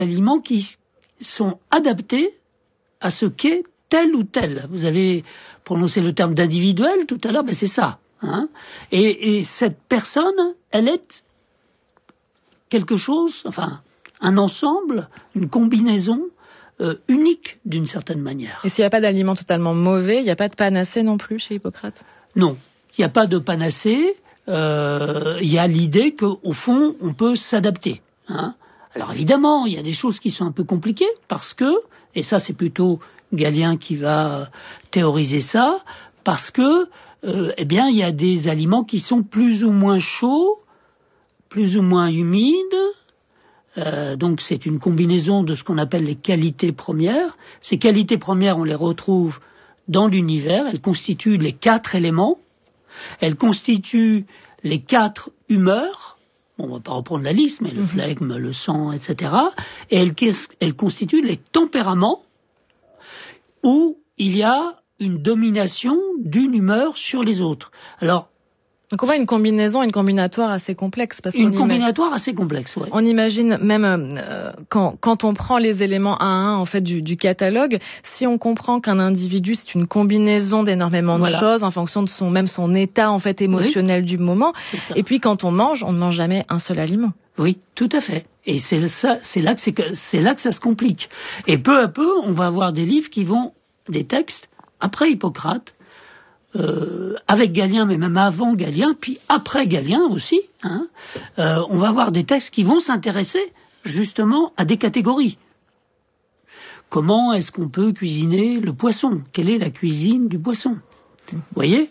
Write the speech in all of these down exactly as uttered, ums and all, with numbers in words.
aliments qui sont adaptés à ce qu'est tel ou tel. Vous avez prononcé le terme d'individuel tout à l'heure, ben c'est ça. Hein. Et, et cette personne, elle est quelque chose, enfin, un ensemble, une combinaison euh, unique d'une certaine manière. Et s'il n'y a pas d'aliment totalement mauvais, il n'y a pas de panacée non plus chez Hippocrate ? Non, il n'y a pas de panacée. Euh, il y a l'idée qu'au fond, on peut s'adapter. Hein. Alors évidemment, il y a des choses qui sont un peu compliquées parce que, et ça c'est plutôt Galien qui va théoriser ça, parce que, euh, eh bien, il y a des aliments qui sont plus ou moins chauds, plus ou moins humides. Euh, donc c'est une combinaison de ce qu'on appelle les qualités premières. Ces qualités premières, on les retrouve dans l'univers. Elles constituent les quatre éléments. Elles constituent les quatre humeurs. Bon, on va pas reprendre la liste, mais le phlegme, le sang, et cetera. Et elles, elles constituent les tempéraments où il y a une domination d'une humeur sur les autres. Alors, donc on voit une combinaison, une combinatoire assez complexe. Parce une qu'on combinatoire imagine, assez complexe, oui. On imagine même euh, quand, quand on prend les éléments un à un en fait du, du catalogue, si on comprend qu'un individu c'est une combinaison d'énormément de voilà. choses en fonction de son même son état en fait émotionnel oui. du moment. Et puis quand on mange, on ne mange jamais un seul aliment. Oui, tout à fait. Et c'est ça, c'est là que c'est, c'est là que ça se complique. Et peu à peu, on va avoir des livres qui vont, des textes après Hippocrate. Euh, avec Galien, mais même avant Galien, puis après Galien aussi, hein, euh, on va avoir des textes qui vont s'intéresser justement à des catégories. Comment est-ce qu'on peut cuisiner le poisson ? Quelle est la cuisine du poisson ? Vous voyez,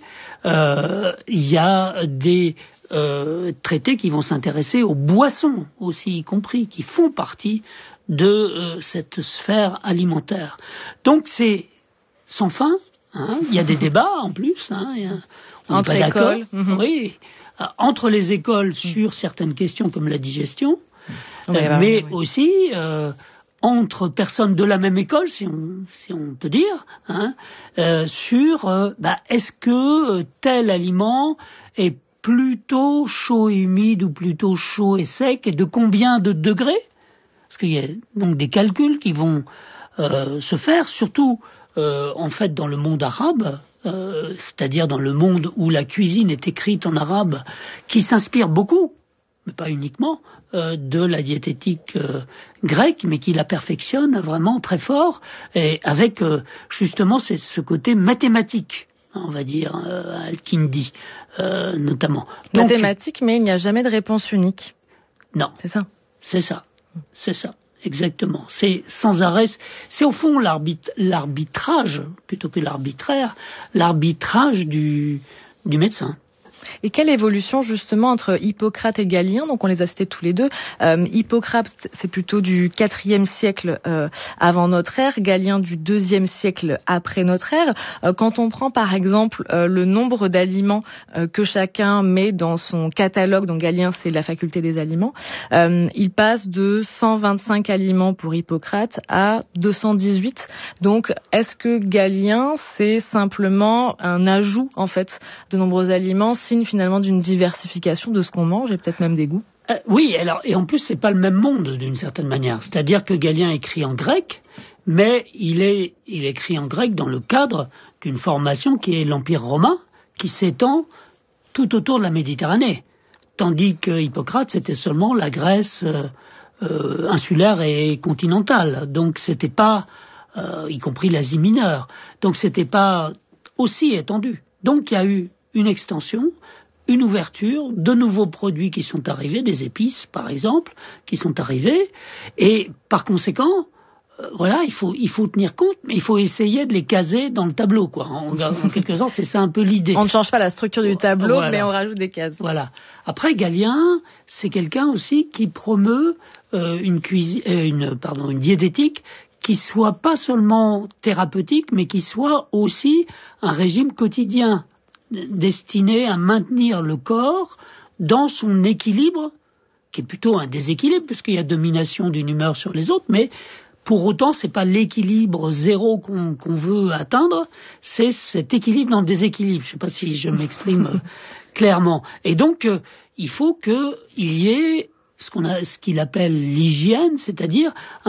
euh, il y a des euh, traités qui vont s'intéresser aux boissons aussi, y compris, qui font partie de euh, cette sphère alimentaire. Donc c'est sans fin. Hein, il y a des débats en plus, hein, y a, on entre n'est pas d'accord. Mm-hmm. Oui, euh, entre les écoles sur certaines questions comme la digestion, mm. euh, mais oui. aussi euh, entre personnes de la même école, si on, si on peut dire, hein, euh, sur euh, bah, est-ce que tel aliment est plutôt chaud et humide ou plutôt chaud et sec, et de combien de degrés ? Parce qu'il y a donc des calculs qui vont euh, se faire, surtout Euh, en fait, dans le monde arabe, euh, c'est-à-dire dans le monde où la cuisine est écrite en arabe, qui s'inspire beaucoup, mais pas uniquement, euh, de la diététique euh, grecque, mais qui la perfectionne vraiment très fort, et avec euh, justement c'est, ce côté mathématique, on va dire, euh, Al-Kindi, euh, notamment. Donc, mathématique, mais il n'y a jamais de réponse unique. Non. C'est ça. C'est ça. C'est ça. Exactement. C'est sans arrêt, c'est au fond l'arbit- l'arbitrage, plutôt que l'arbitraire, l'arbitrage du, du médecin. Et quelle évolution justement entre Hippocrate et Galien ? Donc on les a cités tous les deux. Euh, Hippocrate, c'est plutôt du quatrième siècle euh, avant notre ère, Galien du deuxième siècle après notre ère. Euh, quand on prend par exemple euh, le nombre d'aliments euh, que chacun met dans son catalogue, donc Galien c'est la faculté des aliments, euh, il passe de cent vingt-cinq aliments pour Hippocrate à deux cent dix-huit. Donc est-ce que Galien c'est simplement un ajout en fait de nombreux aliments, signe finalement d'une diversification de ce qu'on mange et peut-être même des goûts? euh, Oui, alors, et en plus c'est pas le même monde d'une certaine manière. C'est-à-dire que Galien écrit en grec, mais il est, il écrit en grec dans le cadre d'une formation qui est l'Empire romain, qui s'étend tout autour de la Méditerranée. Tandis que Hippocrate, c'était seulement la Grèce euh, euh, insulaire et continentale. Donc c'était pas, euh, y compris l'Asie mineure. Donc c'était pas aussi étendu. Donc il y a eu une extension, une ouverture, de nouveaux produits qui sont arrivés, des épices par exemple, qui sont arrivés, et par conséquent, euh, voilà, il faut il faut tenir compte, mais il faut essayer de les caser dans le tableau, quoi. En, en quelque sorte, c'est ça un peu l'idée. On ne change pas la structure du tableau, voilà. Mais on rajoute des cases. Voilà. Après, Galien, c'est quelqu'un aussi qui promeut euh, une cuisine, euh, une pardon, une diététique qui soit pas seulement thérapeutique, mais qui soit aussi un régime quotidien destiné à maintenir le corps dans son équilibre, qui est plutôt un déséquilibre, puisqu'il y a domination d'une humeur sur les autres, mais pour autant, c'est pas l'équilibre zéro qu'on, qu'on veut atteindre, c'est cet équilibre dans le déséquilibre. Je sais pas si je m'exprime clairement. Et donc, euh, il faut qu'il y ait ce qu'on a, ce qu'il appelle l'hygiène, c'est-à-dire